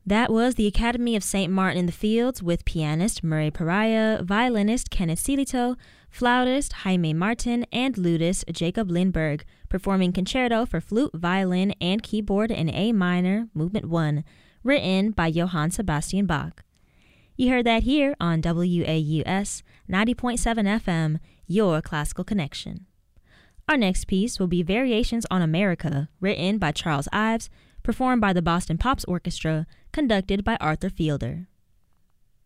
That was the Academy of St. Martin in the Fields with pianist Murray Pariah, violinist Kenneth Silito, flautist Jaime Martin, and lutist Jacob Lindberg, performing Concerto for Flute, Violin, and Keyboard in A minor, Movement 1, written by Johann Sebastian Bach. You heard that here on WAUS 90.7 FM, your classical connection. Our next piece will be Variations on America, written by Charles Ives, performed by the Boston Pops Orchestra, conducted by Arthur Fielder.